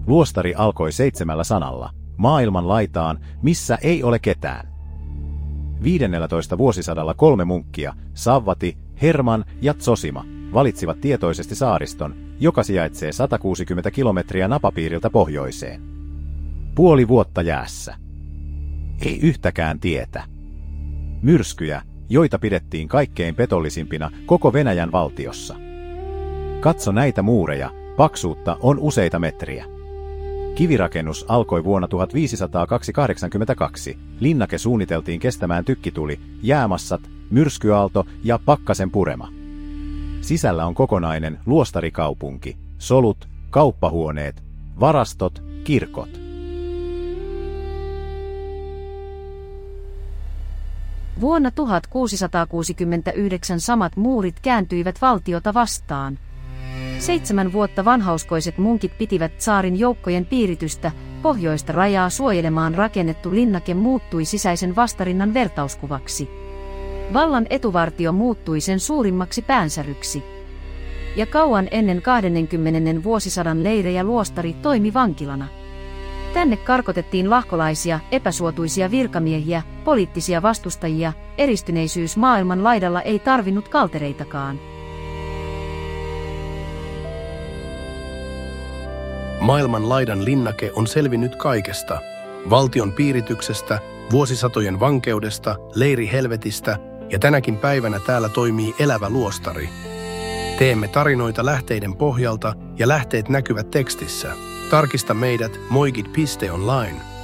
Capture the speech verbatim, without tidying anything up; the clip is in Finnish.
Luostari alkoi seitsemällä sanalla, maailman laitaan, missä ei ole ketään. viidennellätoista vuosisadalla kolme munkkia, Savvati, Herman ja Zosima, valitsivat tietoisesti saariston, joka sijaitsee satakuusikymmentä kilometriä napapiiriltä pohjoiseen. Puoli vuotta jäässä. Ei yhtäkään tietä. Myrskyjä, joita pidettiin kaikkein petollisimpina koko Venäjän valtiossa. Katso näitä muureja, paksuutta on useita metriä. Kivirakennus alkoi vuonna tuhatviisisataakahdeksankymmentäkaksi. Linnake suunniteltiin kestämään tykkituli, jäämassat, myrskyaalto ja pakkasen purema. Sisällä on kokonainen luostarikaupunki, solut, kauppahuoneet, varastot, kirkot. Vuonna tuhatkuusisataakuusikymmentäyhdeksän samat muurit kääntyivät valtiota vastaan. Seitsemän vuotta vanhauskoiset munkit pitivät tsaarin joukkojen piiritystä, pohjoista rajaa suojelemaan rakennettu linnake muuttui sisäisen vastarinnan vertauskuvaksi. Vallan etuvartio muuttui sen suurimmaksi päänsäryksi. Ja kauan ennen kahdenkymmenen vuosisadan leirejä luostari toimi vankilana. Tänne karkotettiin lahkolaisia, epäsuotuisia virkamiehiä, poliittisia vastustajia, eristyneisyys maailman laidalla ei tarvinnut kaltereitakaan. Maailman laidan linnake on selvinnyt kaikesta. Valtion piirityksestä, vuosisatojen vankeudesta, leirihelvetistä ja tänäkin päivänä täällä toimii elävä luostari. Teemme tarinoita lähteiden pohjalta ja lähteet näkyvät tekstissä. Tarkista meidät moigit piste online.